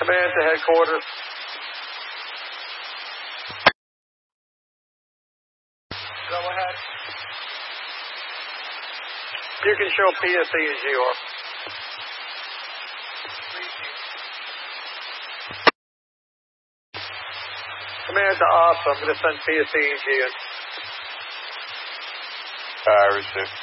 Command to headquarters. Go ahead. You can show PSE as you are. Command to ops. I'm going to send PSE and G in. I received.